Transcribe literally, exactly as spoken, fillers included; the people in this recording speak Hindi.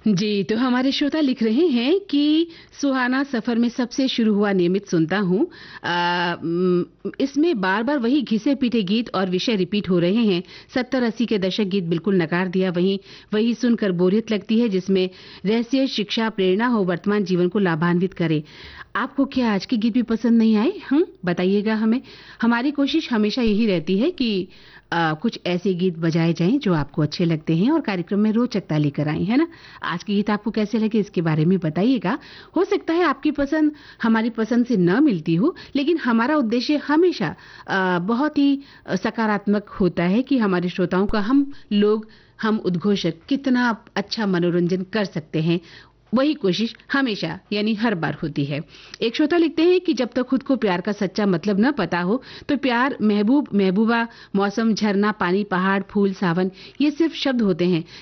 जी, तो हमारे श्रोता लिख रहे हैं कि सुहाना सफर में सबसे शुरू हुआ नियमित सुनता हूँ। अ, उम, इसमें बार-बार वही घिसे-पिटे गीत और विषय रिपीट हो रहे हैं। सत्तर अस्सी के दशक गीत बिल्कुल नकार दिया, वहीं वही सुनकर बोरियत लगती है जिसमें रहस्य, शिक्षा, प्रेरणा हो, वर्तमान जीवन को लाभान्वित करे। आपको क्या आज के गीत भी पसंद नहीं आए? हम बताइएगा हमें। हमारी कोशिश हमेशा यही रहती है कि अ, कुछ ऐसे गीत बजाए जाएँ जो आपको अच्छे लगते हैं और कार्यक्रम में रोचकता लेकर आएँ, है ना? आज के गीत आपको कैसे लगे इसके बारे में बताइएगा। हो सकता है आपकी पसंद हमारी पसंद से न मिलती हो, लेकिन हमारा उद्देश्य हमेशा अ, बहुत ही अ, सकारात्मक होता है कि हमारे श्रोताओं का हम लोग हम उद्घोषक कितना अच्छा मनोरंजन कर सकते हैं। वही कोशिश हमेशा यानी हर बार होती है। एक श्रोता लिखते हैं कि जब तक खुद को प्यार का सच्चा मतलब न पता हो तो प्यार महबूब, महबूबा, मौसम, झरना, पानी, पहाड़, फूल, सावन ये सिर्फ शब्द होते हैं।